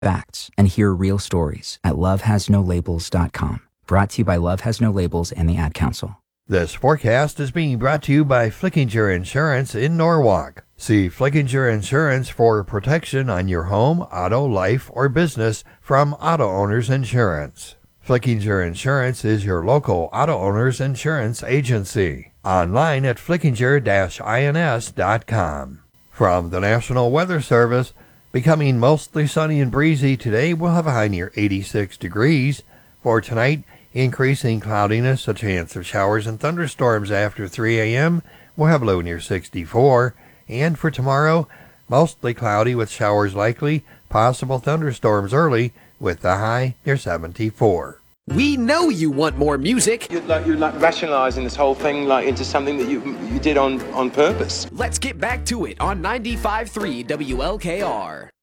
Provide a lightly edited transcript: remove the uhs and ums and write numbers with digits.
facts, and hear real stories at lovehasnolabels.com. Brought to you by Love Has No Labels and the Ad Council. This forecast is being brought to you by Flickinger Insurance in Norwalk. See Flickinger Insurance for protection on your home, auto, life, or business from Auto Owners Insurance. Flickinger Insurance is your local auto owners insurance agency. Online at flickinger-ins.com. From the National Weather Service, becoming mostly sunny and breezy today, we'll have a high near 86 degrees. For tonight, increasing cloudiness, a chance of showers and thunderstorms after 3 a.m. We'll have a low near 64. And for tomorrow, mostly cloudy with showers likely, possible thunderstorms early with the high near 74. We know you want more music. You're rationalizing this whole thing into something that you did on purpose. Let's get back to it on 95.3 WLKR.